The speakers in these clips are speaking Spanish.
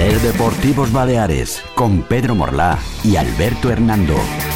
Ser Deportivos Baleares, con Pedro Morlá y Alberto Hernando.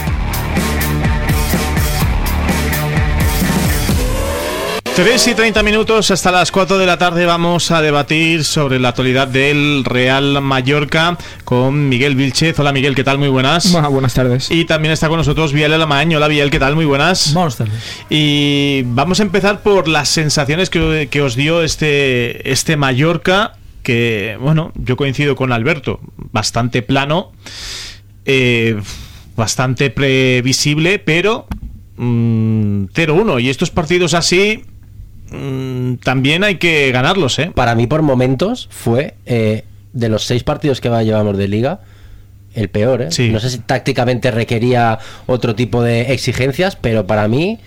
Tres y 30 minutos hasta las 4 de la tarde. Vamos a debatir sobre la actualidad del Real Mallorca con Miguel Vilchez. Hola Miguel, ¿qué tal? Muy buenas. Bueno, buenas tardes. Y también está con nosotros Biel Alemany. Hola Biel, ¿qué tal? Muy buenas. Buenas tardes. Y vamos a empezar por las sensaciones que os dio este Mallorca, que, bueno, yo coincido con Alberto, bastante plano, bastante previsible, pero 0-1. Y estos partidos así también hay que ganarlos, ¿eh? Para mí, por momentos, fue de los 6 partidos que llevamos de Liga, el peor, ¿eh? Sí. No sé si tácticamente requería otro tipo de exigencias, pero para mí,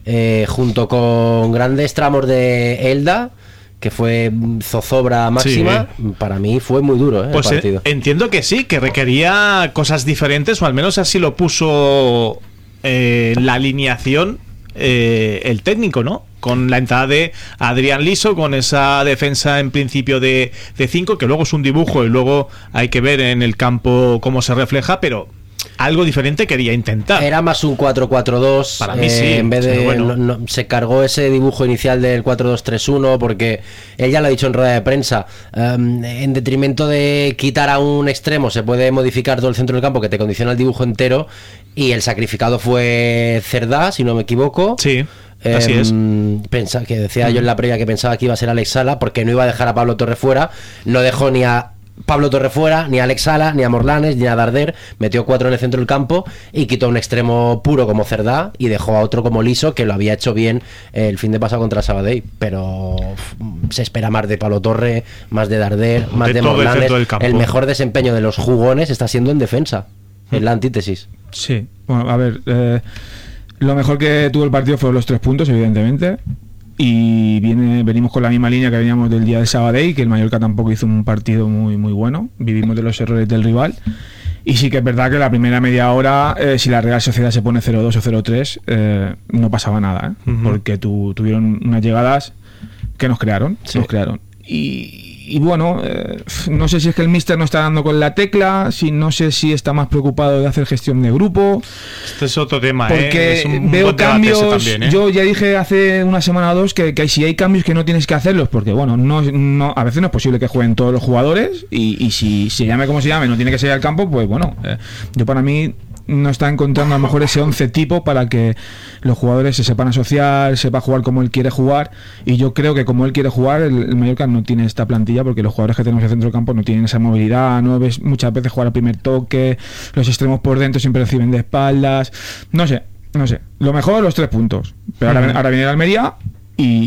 junto con grandes tramos de Elda, que fue zozobra máxima, sí, para mí fue muy duro, pues el partido. Entiendo que sí, que requería cosas diferentes, o al menos así lo puso la alineación el técnico, ¿no? Con la entrada de Adrián Liso, con esa defensa en principio de 5, que luego es un dibujo y luego hay que ver en el campo cómo se refleja, pero algo diferente quería intentar. Era más un 4-4-2. Para mí sí. En vez de bueno. Se cargó ese dibujo inicial del 4-2-3-1 porque él ya lo ha dicho en rueda de prensa. En detrimento de quitar a un extremo, se puede modificar todo el centro del campo que te condiciona el dibujo entero. Y el sacrificado fue Cerdá, si no me equivoco. Sí. Así es. Que decía yo en la previa que pensaba que iba a ser Alex Sala porque no iba a dejar a Pablo Torre fuera. No dejó ni a Pablo Torre fuera, ni a Alex Sala, ni a Morlanes, ni a Darder. Metió 4 en el centro del campo y quitó un extremo puro como Cerdá y dejó a otro como Liso, que lo había hecho bien el fin de pasado contra Sabadell. Pero se espera más de Pablo Torre, más de Darder, más de Morlanes. El mejor desempeño de los jugones está siendo en defensa. Es la antítesis. Sí, bueno, a ver, lo mejor que tuvo el partido fueron los 3 puntos, evidentemente. Y venimos con la misma línea que veníamos del día de Sabadell, que el Mallorca tampoco hizo un partido muy bueno. Vivimos de los errores del rival. Y sí que es verdad que la primera media hora, si la Real Sociedad se pone 0-2 o 0-3, no pasaba nada, ¿eh? Porque tuvieron unas llegadas que nos crearon. Sí. Y bueno, no sé si es que el míster no está dando con la tecla, no sé si está más preocupado de hacer gestión de grupo. Este es otro tema, porque es veo cambios también, ¿eh? Yo ya dije hace una semana o dos que si hay cambios que no tienes que hacerlos, porque bueno, no a veces no es posible que jueguen todos los jugadores y si se llame como se llame, no tiene que salir al campo, pues bueno, yo para mí no está encontrando a lo mejor ese 11 tipo para que los jugadores se sepan asociar, sepa jugar como él quiere jugar, y yo creo que como él quiere jugar, el Mallorca no tiene esta plantilla, porque los jugadores que tenemos en el centro del campo no tienen esa movilidad, no ves muchas veces jugar al primer toque, los extremos por dentro siempre reciben de espaldas, no sé, lo mejor los 3 puntos, pero ahora viene el Almería y